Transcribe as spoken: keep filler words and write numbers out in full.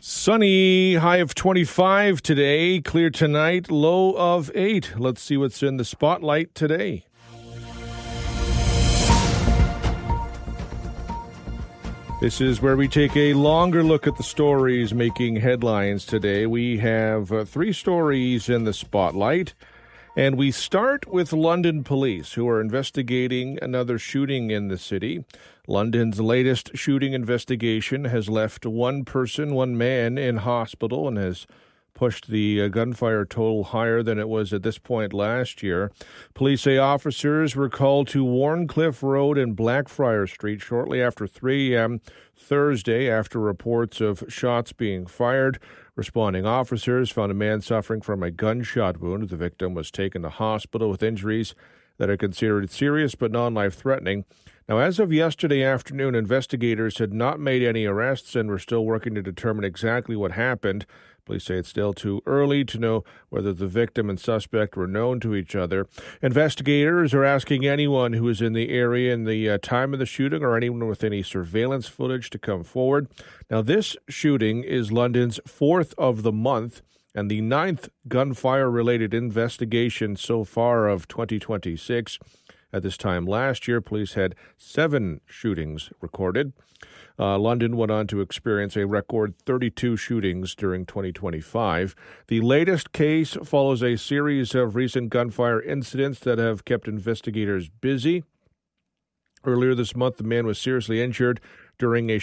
Sunny, high of twenty-five today, clear tonight, low of eight. Let's see what's in the spotlight today. This is where we take a longer look at the stories making headlines today. We have uh, three stories in the spotlight, and we start with London police, who are investigating another shooting in the city. London's latest shooting investigation has left one person, one man, in hospital and has pushed the uh, gunfire total higher than it was at this point last year. Police say officers were called to Warncliffe Road and Blackfriars Street shortly after three a.m. Thursday after reports of shots being fired. Responding officers found a man suffering from a gunshot wound. The victim was taken to hospital with injuries that are considered serious but non-life-threatening. Now, as of yesterday afternoon, investigators had not made any arrests and were still working to determine exactly what happened. Police say it's still too early to know whether the victim and suspect were known to each other. Investigators are asking anyone who was in the area in the uh, time of the shooting or anyone with any surveillance footage to come forward. Now, this shooting is London's fourth of the month and the ninth gunfire-related investigation so far of twenty twenty-six. At this time last year, police had seven shootings recorded. Uh, London went on to experience a record thirty-two shootings during twenty twenty-five. The latest case follows a series of recent gunfire incidents that have kept investigators busy. Earlier this month, the man was seriously injured during a